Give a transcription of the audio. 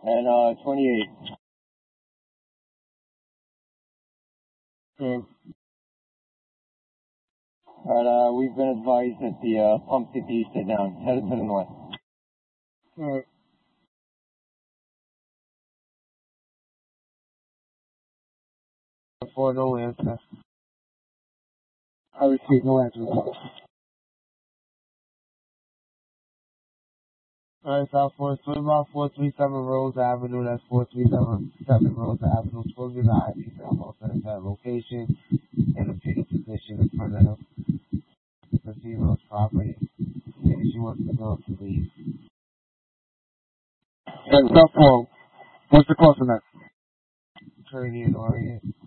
and 28. Okay. Alright, we've been advised that the pump CP sit down, headed to the north. Alright. For no answer. I received no answer. Alright, South 437 Rose Avenue, that's 437 Rose Avenue, supposed to be the IP for almost at that location, in a fetal position in front of the female's property. Maybe she wants the girl to leave. And South 4, what's the call for that? Attorney in Oregon.